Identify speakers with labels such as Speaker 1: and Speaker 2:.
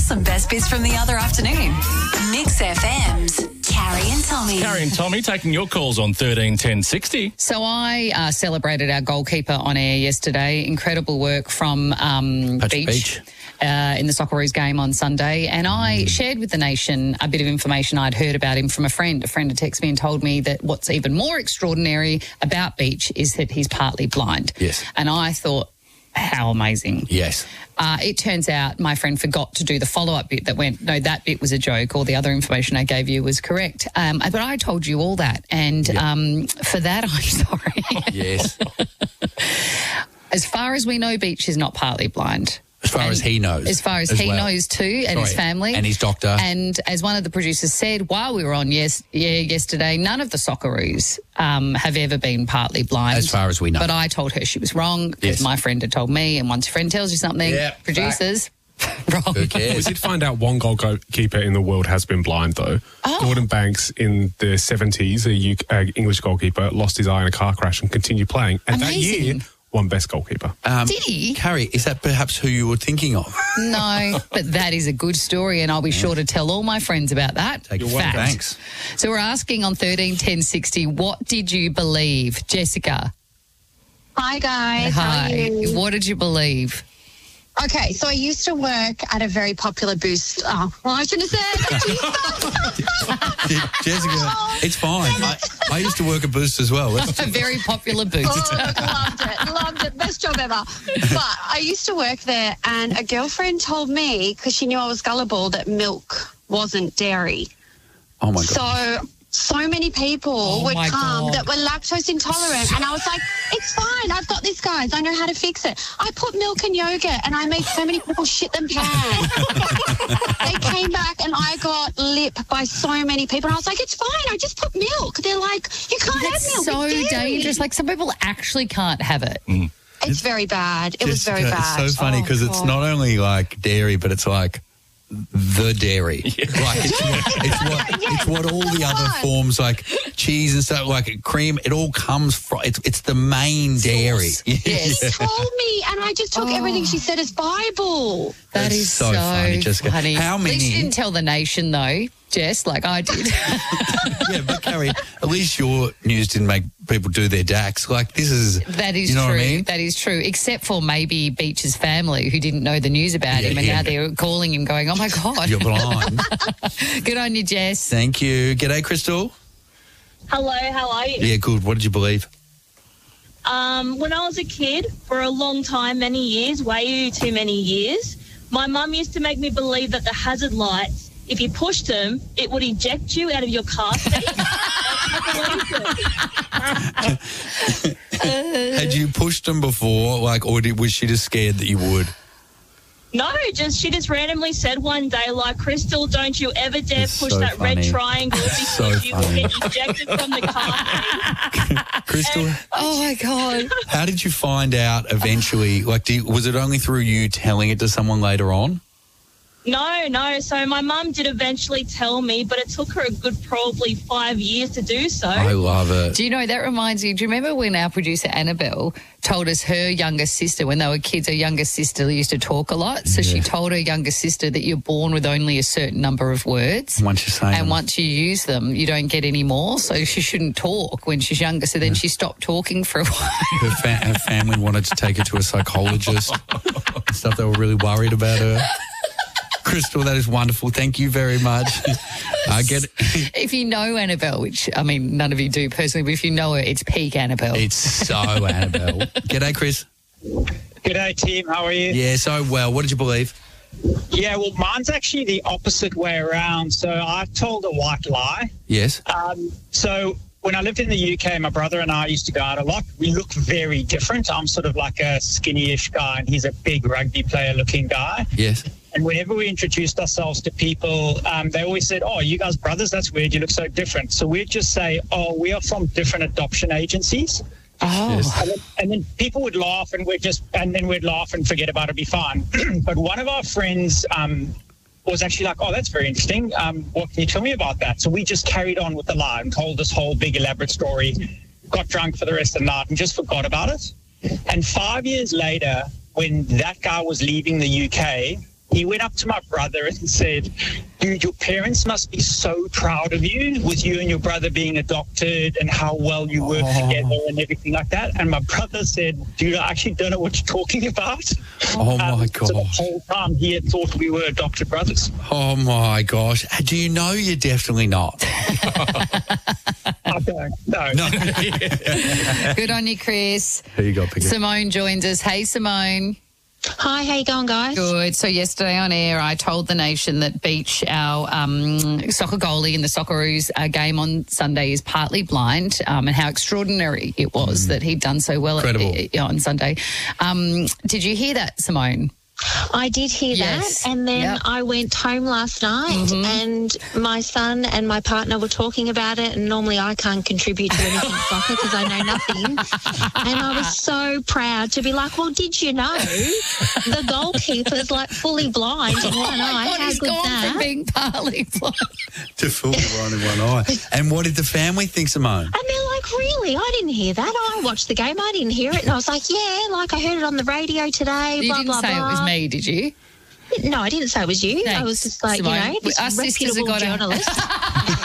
Speaker 1: some best bits from the other afternoon. Mix FM's Carrie and Tommy.
Speaker 2: Carrie and Tommy taking your calls on 13 10 60.
Speaker 3: So I celebrated our goalkeeper on air yesterday. Incredible work from Beach. In the Socceroos game on Sunday, and I shared with the nation a bit of information I'd heard about him from a friend. A friend had texted me and told me that what's even more extraordinary about Beach is that he's partly blind.
Speaker 4: Yes.
Speaker 3: And I thought, how amazing.
Speaker 4: Yes.
Speaker 3: It turns out my friend forgot to do the follow-up bit that went, no, that bit was a joke, or the other information I gave you was correct. But I told you all that, and for that, I'm sorry.
Speaker 4: Yes.
Speaker 3: As far as we know, Beach is not partly blind.
Speaker 4: As far as he knows.
Speaker 3: As far as he knows too, and his family.
Speaker 4: And his doctor.
Speaker 3: And as one of the producers said while we were on yesterday, none of the Socceroos have ever been partly blind.
Speaker 4: As far as we know.
Speaker 3: But I told her she was wrong because my friend had told me, and once your friend tells you something, producers, wrong.
Speaker 4: Who cares?
Speaker 5: We did find out one goalkeeper in the world has been blind, though.
Speaker 3: Oh.
Speaker 5: Gordon Banks in the 70s, a English goalkeeper, lost his eye in a car crash and continued playing. And that year, won best goalkeeper.
Speaker 3: Did he?
Speaker 4: Carrie, is that perhaps who you were thinking of?
Speaker 3: No, but that is a good story, and I'll be sure to tell all my friends about that.
Speaker 4: Take your fact. Thanks.
Speaker 3: So we're asking on 13 10 60, what did you believe? Jessica.
Speaker 6: Hi, guys.
Speaker 3: Hi.
Speaker 6: How are you?
Speaker 3: What did you believe?
Speaker 6: Okay, so I used to work at a very popular boost. Oh, well, I shouldn't have said.
Speaker 4: Jessica, it's fine. I used to work at Boost as well.
Speaker 3: A very popular Boost.
Speaker 6: Loved it. Best job ever. But I used to work there, and a girlfriend told me, because she knew I was gullible, that milk wasn't dairy.
Speaker 4: Oh, my God.
Speaker 6: So many people would come that were lactose intolerant, and I was like, it's fine, I've got this, guys, I know how to fix it. I put milk in yogurt, and I made so many people shit them pants. They came back, and I got lip by so many people, and I was like, it's fine, I just put milk. They're like, you can't have milk,
Speaker 3: so
Speaker 6: it's dairy.
Speaker 3: dangerous. Like, some people actually can't have it.
Speaker 6: It's very bad. It was very bad.
Speaker 4: It's so funny because it's not only like dairy, but it's like the dairy. Like it's what all the other forms, like cheese and stuff, like cream, it all comes from, it's the main dairy.
Speaker 3: Yes.
Speaker 6: She told me, and I just took everything she said as Bible.
Speaker 3: That is so
Speaker 4: funny, Jessica.
Speaker 3: funny.
Speaker 4: How many?
Speaker 3: At least you didn't tell the nation, though, Jess, like I did.
Speaker 4: Yeah, but Carrie, at least your news didn't make people do their DAX. Like, this is...
Speaker 3: That is
Speaker 4: you know
Speaker 3: true.
Speaker 4: What I mean?
Speaker 3: That is true, except for maybe Beach's family who didn't know the news about him, and now they're calling him going, oh, my God.
Speaker 4: You're blind.
Speaker 3: Good on you, Jess.
Speaker 4: Thank you. G'day, Crystal.
Speaker 7: Hello, how are you?
Speaker 4: Yeah, good. What did you believe?
Speaker 7: When I was a kid, for a long time, many years, way too many years, my mum used to make me believe that the hazard lights, if you pushed them, it would eject you out of your car seat.
Speaker 4: Had you pushed them before, like, or was she just scared that you would?
Speaker 7: No, she just randomly said one day, like, Crystal, don't you ever dare
Speaker 4: That's
Speaker 7: push
Speaker 4: so
Speaker 7: that
Speaker 4: funny.
Speaker 7: red triangle because
Speaker 4: So
Speaker 7: you will
Speaker 4: funny.
Speaker 7: get ejected from the car.
Speaker 4: Crystal,
Speaker 3: Oh, my God.
Speaker 4: how did you find out eventually? Like, was it only through you telling it to someone later on?
Speaker 7: No. So my mum did eventually tell me, but it took her a good probably 5 years to do so.
Speaker 4: I love it.
Speaker 3: Do you know, that reminds me, do you remember when our producer Annabelle told us her younger sister, when they were kids, her younger sister used to talk a lot. So she told her younger sister that you're born with only a certain number of words.
Speaker 4: Once you say them.
Speaker 3: And once you use them, you don't get any more. So she shouldn't talk when she's younger. So then she stopped talking for a while.
Speaker 4: Her family wanted to take her to a psychologist and stuff. They were really worried about her. Crystal, that is wonderful. Thank you very much. I get it.
Speaker 3: If you know Annabelle, which, I mean, none of you do personally, but if you know her, it's peak Annabelle.
Speaker 4: It's so Annabelle. G'day, Chris.
Speaker 8: G'day, team. How are you?
Speaker 4: Yeah, so well. What did you believe?
Speaker 8: Yeah, well, mine's actually the opposite way around. So I told a white lie.
Speaker 4: Yes.
Speaker 8: So when I lived in the UK, my brother and I used to go out a lot. We look very different. I'm sort of like a skinny-ish guy, and he's a big rugby player-looking guy.
Speaker 4: Yes.
Speaker 8: And whenever we introduced ourselves to people, they always said, oh, you guys brothers? That's weird. You look so different. So we'd just say, oh, we are from different adoption agencies.
Speaker 3: Oh.
Speaker 4: Yes.
Speaker 8: And then people would laugh, and we'd laugh and forget about it, be fine. But one of our friends was actually like, oh, that's very interesting. What can you tell me about that? So we just carried on with the lie and told this whole big elaborate story, got drunk for the rest of the night and just forgot about it. And 5 years later, when that guy was leaving the UK, he went up to my brother and said, dude, your parents must be so proud of you with you and your brother being adopted and how well you work together and everything like that. And my brother said, dude, I actually don't know what you're talking about.
Speaker 4: Oh, my God.
Speaker 8: So the whole time he had thought we were adopted brothers.
Speaker 4: Oh, my gosh. Do you know you're definitely not?
Speaker 8: I don't. No.
Speaker 3: Good on you, Chris.
Speaker 4: Who you got, Pickett?
Speaker 3: Simone joins us. Hey, Simone.
Speaker 6: Hi, how you going, guys?
Speaker 3: Good. So yesterday on air, I told the nation that Beach, our soccer goalie in the Socceroos game on Sunday, is partly blind, and how extraordinary it was that he'd done so well on Sunday. Did you hear that, Simone?
Speaker 6: I did hear that, and then I went home last night and my son and my partner were talking about it, and normally I can't contribute to anything soccer because I know nothing, and I was so proud to be like, well, did you know the goalkeeper's like fully blind in one eye?
Speaker 3: God,
Speaker 6: how
Speaker 3: he's
Speaker 6: good
Speaker 3: gone
Speaker 6: that?
Speaker 3: from being partly blind
Speaker 4: to fully blind in one eye. And what did the family think, Simone?
Speaker 6: And they're like, really? I didn't hear that. I watched the game. I didn't hear it. And I was like, yeah, like I heard it on the radio today,
Speaker 3: You
Speaker 6: blah,
Speaker 3: didn't
Speaker 6: blah,
Speaker 3: say
Speaker 6: blah.
Speaker 3: it was me, did you?
Speaker 6: No, I didn't say it was you.
Speaker 3: Thanks,
Speaker 6: I was just like,
Speaker 3: Simone.
Speaker 6: this
Speaker 3: Us sisters have
Speaker 6: reputable
Speaker 3: got
Speaker 6: journalist.